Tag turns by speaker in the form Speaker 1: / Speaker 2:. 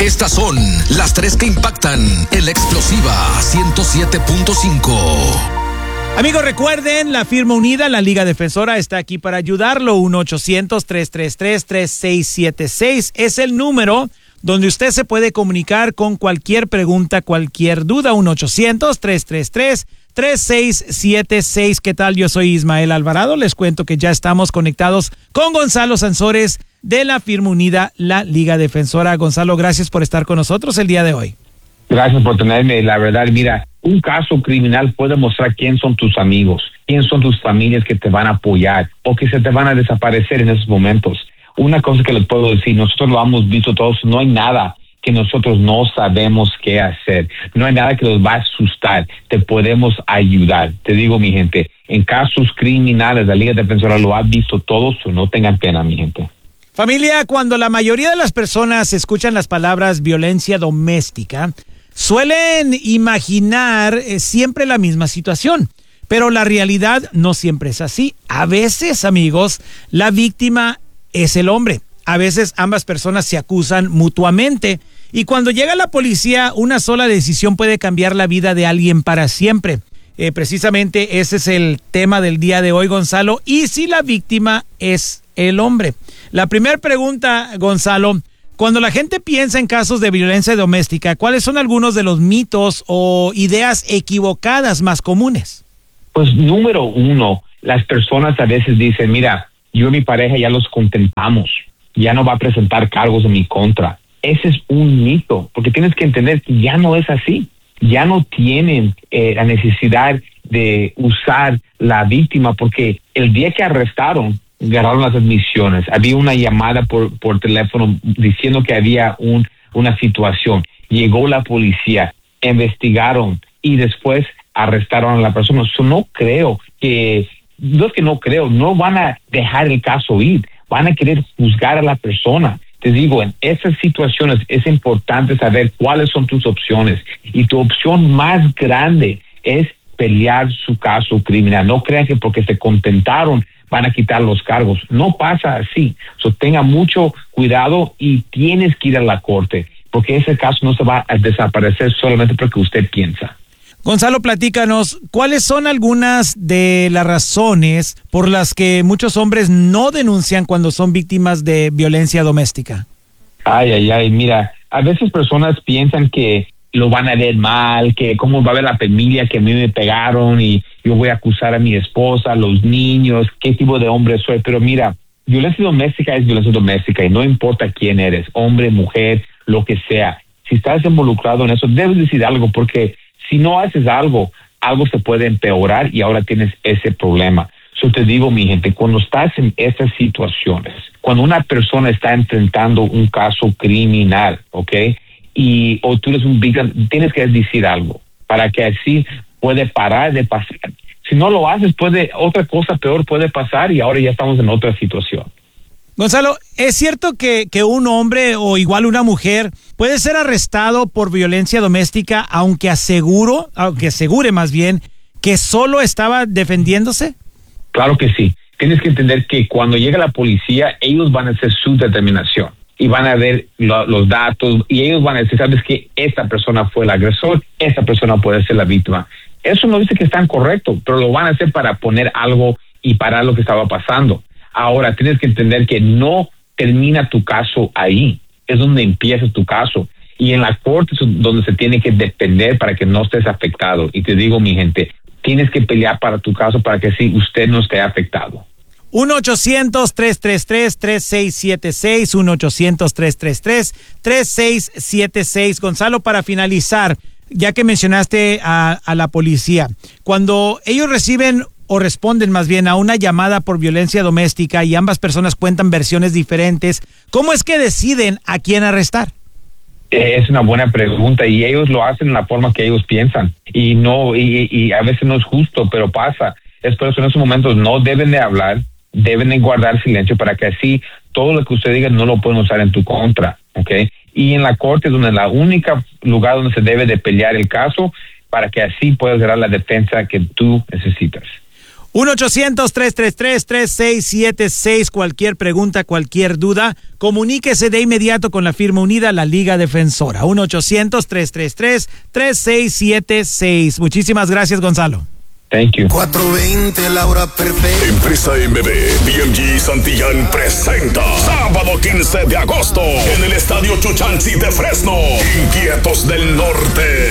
Speaker 1: Estas son las 3 que impactan en la explosiva 107.5.
Speaker 2: Amigos, recuerden, la firma unida, la Liga Defensora, está aquí para ayudarlo. 1-800-333-3676 es el número donde usted se puede comunicar con cualquier pregunta, cualquier duda. 1-800-333-3676. ¿Qué tal? Yo soy Ismael Alvarado. Les cuento que ya estamos conectados con Gonzalo Sansores de la firma unida, la Liga Defensora. Gonzalo, gracias por estar con nosotros el día de hoy.
Speaker 3: Gracias por tenerme. La verdad, mira, un caso criminal puede mostrar quién son tus amigos, quién son tus familias que te van a apoyar o que se te van a desaparecer en esos momentos. Una cosa que les puedo decir, nosotros lo hemos visto todos, no hay nada que nosotros no sabemos qué hacer. No hay nada que nos va a asustar. Te podemos ayudar. Te digo, mi gente, en casos criminales, la Liga Defensora lo ha visto todos, no tengan pena, mi gente.
Speaker 2: Familia, cuando la mayoría de las personas escuchan las palabras violencia doméstica, suelen imaginar siempre la misma situación, pero la realidad no siempre es así. A veces, amigos, la víctima es el hombre. A veces ambas personas se acusan mutuamente y cuando llega la policía, una sola decisión puede cambiar la vida de alguien para siempre. Precisamente ese es el tema del día de hoy, Gonzalo. ¿Y si la víctima es el hombre? La primera pregunta, Gonzalo, cuando la gente piensa en casos de violencia doméstica, ¿cuáles son algunos de los mitos o ideas equivocadas más comunes?
Speaker 3: Pues número uno, las personas a veces dicen, mira, yo y mi pareja ya los contentamos, ya no va a presentar cargos en mi contra. Ese es un mito, porque tienes que entender que ya no es así. Ya no tienen la necesidad de usar la víctima, porque el día que arrestaron, agarraron las admisiones. Había una llamada por teléfono diciendo que había una situación. Llegó la policía, investigaron y después arrestaron a la persona. No van a dejar el caso ir. Van a querer juzgar a la persona. Te digo, en esas situaciones es importante saber cuáles son tus opciones. Y tu opción más grande es pelear su caso criminal. No crean que porque se contentaron van a quitar los cargos. No pasa así. Tenga mucho cuidado y tienes que ir a la corte, porque ese caso no se va a desaparecer solamente porque usted piensa.
Speaker 2: Gonzalo, platícanos, ¿cuáles son algunas de las razones por las que muchos hombres no denuncian cuando son víctimas de violencia doméstica?
Speaker 3: Mira, a veces personas piensan que lo van a ver mal, que cómo va a ver la familia que a mí me pegaron y yo voy a acusar a mi esposa, a los niños, qué tipo de hombre soy. Pero mira, violencia doméstica es violencia doméstica y no importa quién eres, hombre, mujer, lo que sea. Si estás involucrado en eso, debes decir algo, porque si no haces algo se puede empeorar y ahora tienes ese problema. Te digo, mi gente, cuando estás en estas situaciones, cuando una persona está enfrentando un caso criminal, ¿ok? O tú eres un víctima, tienes que decir algo para que así puede parar de pasar. Si no lo haces, otra cosa peor puede pasar y ahora ya estamos en otra situación.
Speaker 2: Gonzalo, ¿es cierto que un hombre o igual una mujer puede ser arrestado por violencia doméstica aunque asegure más bien que solo estaba defendiéndose?
Speaker 3: Claro que sí. Tienes que entender que cuando llega la policía, ellos van a hacer su determinación y van a ver los datos y ellos van a decir, sabes que esta persona fue el agresor, esta persona puede ser la víctima. Eso no dice que están correctos, pero lo van a hacer para poner algo y parar lo que estaba pasando. Ahora, tienes que entender que no termina tu caso ahí. Es donde empieza tu caso. Y en la corte es donde se tiene que defender para que no estés afectado. Y te digo, mi gente, tienes que pelear para tu caso para que así usted no esté afectado.
Speaker 2: 1-800-333-3676, 1-800-333-3676. Gonzalo, para finalizar, ya que mencionaste a la policía, cuando ellos reciben o responden más bien a una llamada por violencia doméstica y ambas personas cuentan versiones diferentes, ¿cómo es que deciden a quién arrestar?
Speaker 3: Es una buena pregunta y ellos lo hacen en la forma que ellos piensan y a veces no es justo, pero pasa. Es por eso en esos momentos no deben de hablar, deben de guardar silencio para que así todo lo que usted diga no lo pueden usar en tu contra, ¿ok? Y en la corte es donde la única lugar donde se debe de pelear el caso para que así puedas dar la defensa que tú necesitas.
Speaker 2: 1-800-333-3676. Cualquier pregunta, cualquier duda, comuníquese de inmediato con la firma unida, la Liga Defensora. 1-800-333-3676. Muchísimas gracias, Gonzalo.
Speaker 3: Thank you.
Speaker 4: 420, la hora perfecta.
Speaker 5: Empresa MB, BMG Santillán presenta sábado 15 de agosto en el Estadio Chuchansi de Fresno. Inquietos del Norte.